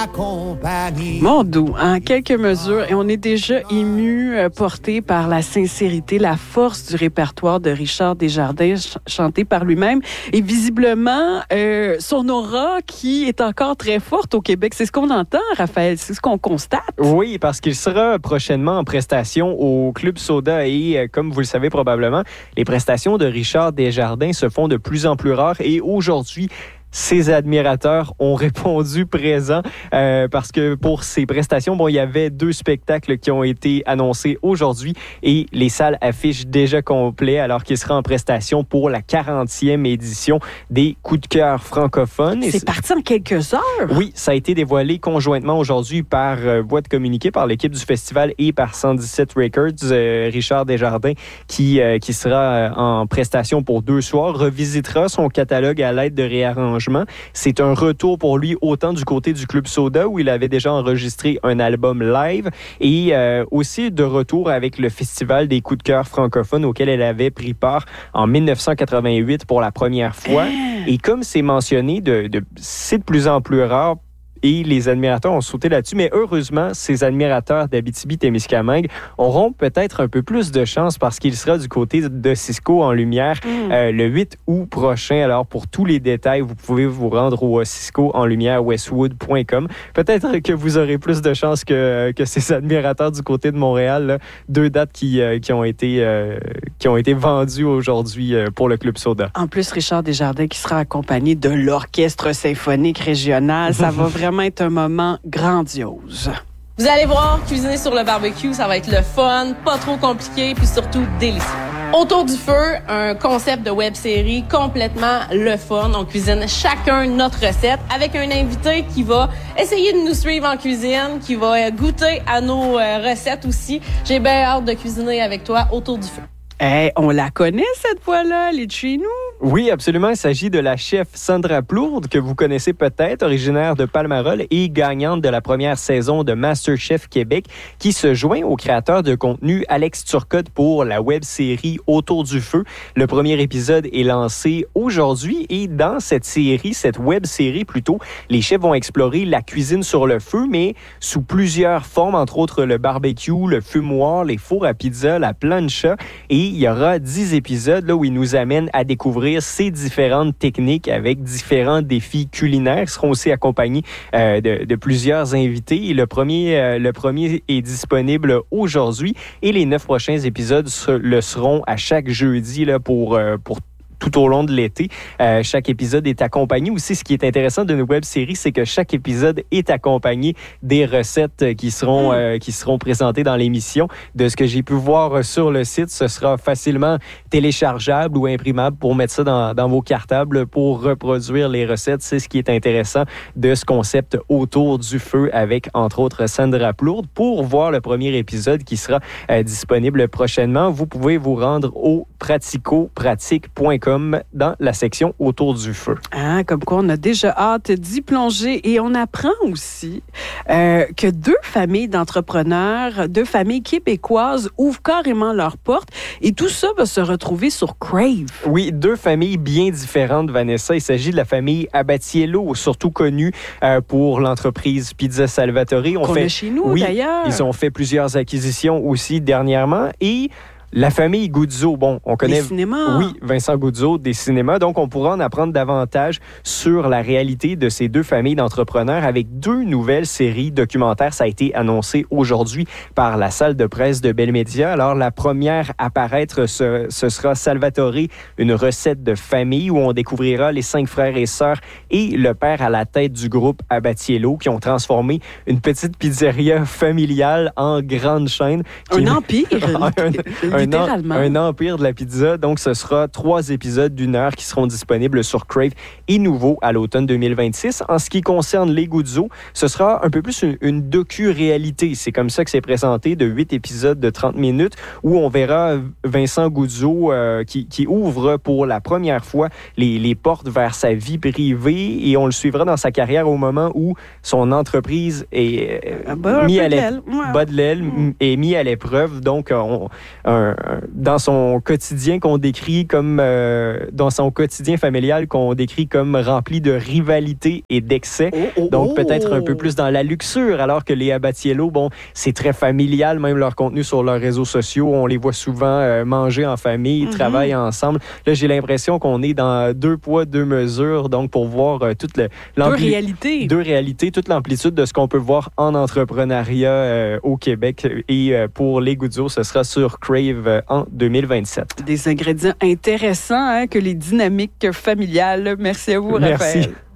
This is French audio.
ma compagnie. Mon doux, en quelques mesures, et on est déjà ému, porté par la sincérité, la force du répertoire de Richard Desjardins, chanté par lui-même, et visiblement, son aura qui est encore très forte au Québec. C'est ce qu'on entend, Raphaël, c'est ce qu'on constate. Oui, parce qu'il sera prochainement en prestation au Club Soda et, comme vous le savez probablement, les prestations de Richard Desjardins se font de plus en plus rares et aujourd'hui, ses admirateurs ont répondu présent parce que pour ces prestations, il y avait 2 spectacles qui ont été annoncés aujourd'hui et les salles affichent déjà complet alors qu'il sera en prestation pour la 40e édition des Coups de cœur francophones. C'est parti en quelques heures? Oui, ça a été dévoilé conjointement aujourd'hui par voie de communiqué par l'équipe du festival et par 117 Records. Richard Desjardins qui sera en prestation pour 2 soirs, revisitera son catalogue à l'aide de réarrangements. C'est un retour pour lui autant du côté du Club Soda où il avait déjà enregistré un album live et aussi de retour avec le Festival des Coups de cœur francophones auquel elle avait pris part en 1988 pour la première fois. Et comme c'est mentionné, c'est de plus en plus rare et les admirateurs ont sauté là-dessus. Mais heureusement, ces admirateurs d'Abitibi-Témiscamingue auront peut-être un peu plus de chance parce qu'il sera du côté de Cisco en Lumière le 8 août prochain. Alors, pour tous les détails, vous pouvez vous rendre au Cisco en Lumière westwood.com. Peut-être que vous aurez plus de chance que ces admirateurs du côté de Montréal. Là. 2 dates qui ont été vendues aujourd'hui pour le Club Soda. En plus, Richard Desjardins qui sera accompagné de l'Orchestre symphonique régional. Ça va vraiment être un moment grandiose. Vous allez voir, cuisiner sur le barbecue, ça va être le fun, pas trop compliqué, puis surtout délicieux. Autour du feu, un concept de web-série complètement le fun. On cuisine chacun notre recette avec un invité qui va essayer de nous suivre en cuisine, qui va goûter à nos recettes aussi. J'ai bien hâte de cuisiner avec toi autour du feu. Hey, on la connaît, cette voix-là, elle est de chez nous. Oui, absolument. Il s'agit de la chef Sandra Plourde, que vous connaissez peut-être, originaire de Palmarol et gagnante de la première saison de MasterChef Québec, qui se joint au créateur de contenu Alex Turcotte pour la web-série Autour du feu. Le premier épisode est lancé aujourd'hui et dans cette web-série plutôt, les chefs vont explorer la cuisine sur le feu, mais sous plusieurs formes, entre autres le barbecue, le fumoir, les fours à pizza, la plancha. Et il y aura 10 épisodes là, où ils nous amènent à découvrir ces différentes techniques avec différents défis culinaires. Ils seront aussi accompagnés de plusieurs invités. Et le premier est disponible aujourd'hui et les 9 prochains épisodes le seront à chaque jeudi là, pour tout au long de l'été. Chaque épisode est accompagné. Aussi, ce qui est intéressant d'une web-série, c'est que chaque épisode est accompagné des recettes qui seront présentées dans l'émission. De ce que j'ai pu voir sur le site, ce sera facilement téléchargeable ou imprimable pour mettre ça dans vos cartables pour reproduire les recettes. C'est ce qui est intéressant de ce concept Autour du feu avec, entre autres, Sandra Plourde. Pour voir le premier épisode qui sera disponible prochainement, vous pouvez vous rendre au praticopratique.com dans la section Autour du feu. Ah, comme quoi, on a déjà hâte d'y plonger. Et on apprend aussi que 2 familles d'entrepreneurs, 2 familles québécoises ouvrent carrément leurs portes. Et tout ça va se retrouver sur Crave. Oui, 2 familles bien différentes, Vanessa. Il s'agit de la famille Abatiello, surtout connue pour l'entreprise Pizza Salvatore. Qu'on a chez nous, d'ailleurs. Ils ont fait plusieurs acquisitions aussi dernièrement. Et la famille Guzzo, on connaît... Des cinémas. Oui, Vincent Guzzo, des cinémas. Donc, on pourra en apprendre davantage sur la réalité de ces 2 familles d'entrepreneurs avec 2 nouvelles séries documentaires. Ça a été annoncé aujourd'hui par la salle de presse de Bell Media. Alors, la première à paraître, ce sera Salvatore, une recette de famille où on découvrira les 5 frères et sœurs et le père à la tête du groupe Abatiello qui ont transformé une petite pizzeria familiale en grande chaîne. Un empire. Littéralement. Un empire de la pizza. Donc, ce sera 3 épisodes d'1 heure qui seront disponibles sur Crave et nouveau à l'automne 2026. En ce qui concerne les Guzzo, ce sera un peu plus une docu-réalité. C'est comme ça que c'est présenté, de 8 épisodes de 30 minutes où on verra Vincent Guzzo qui ouvre pour la première fois les portes vers sa vie privée et on le suivra dans sa carrière au moment où son entreprise est mise à l'épreuve. Donc, dans son quotidien qu'on décrit comme dans son quotidien familial qu'on décrit comme rempli de rivalité et d'excès. Donc peut-être un peu plus dans la luxure, alors que les Abatiello, bon, c'est très familial, même leur contenu sur leurs réseaux sociaux, on les voit souvent manger en famille, travailler ensemble. Là, j'ai l'impression qu'on est dans 2 poids, 2 mesures, donc pour voir toute deux réalités, toute l'amplitude de ce qu'on peut voir en entrepreneuriat au Québec. Et pour les Goudzo, ce sera sur Crave en 2027. Des ingrédients intéressants que les dynamiques familiales. Merci à vous, Raphaël. Merci.